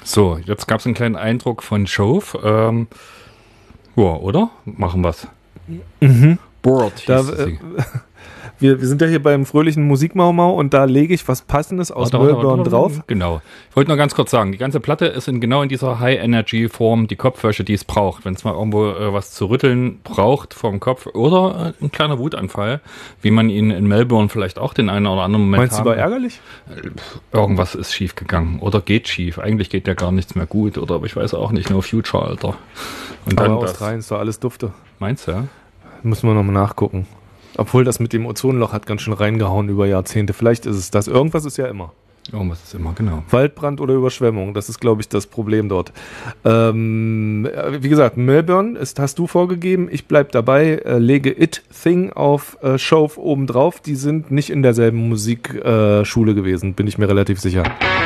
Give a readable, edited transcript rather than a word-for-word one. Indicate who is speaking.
Speaker 1: So, jetzt gab es einen kleinen Eindruck von Shove. Ja, oder? Machen wir's. Board hieß sie.
Speaker 2: Wir sind ja hier beim fröhlichen Musikmaumau und da lege ich was Passendes aus Melbourne drauf.
Speaker 1: Genau. Ich wollte nur ganz kurz sagen, die ganze Platte ist genau in dieser High-Energy-Form die Kopfwäsche, die es braucht. Wenn es mal irgendwo was zu rütteln braucht vom Kopf oder ein kleiner Wutanfall, wie man ihn in Melbourne vielleicht auch den einen oder anderen Moment
Speaker 2: Meinst du, war ärgerlich?
Speaker 1: Irgendwas ist schief gegangen oder geht schief. Eigentlich geht ja gar nichts mehr gut oder aber ich weiß auch nicht, no future, Alter. Und
Speaker 2: aber
Speaker 1: dann
Speaker 2: Australien ist doch alles dufte.
Speaker 1: Meinst du, ja?
Speaker 2: Müssen wir nochmal nachgucken. Obwohl das mit dem Ozonloch hat ganz schön reingehauen über Jahrzehnte. Vielleicht ist es das. Irgendwas ist ja immer.
Speaker 1: Irgendwas ist immer, genau.
Speaker 2: Waldbrand oder Überschwemmung, das ist, glaube ich, das Problem dort. Wie gesagt, Melbourne hast du vorgegeben. Ich bleibe dabei, lege It Thing auf Shove oben drauf. Die sind nicht in derselben Musikschule gewesen, bin ich mir relativ sicher.